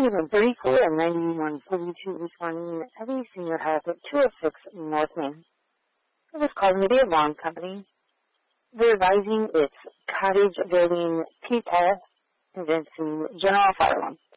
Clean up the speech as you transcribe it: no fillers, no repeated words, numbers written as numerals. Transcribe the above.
9134 and 9142 responding Evie Senior Health at 206 North Main. I was calling the Alarm Company. They're advising its cottage building people convincing general fire alarm.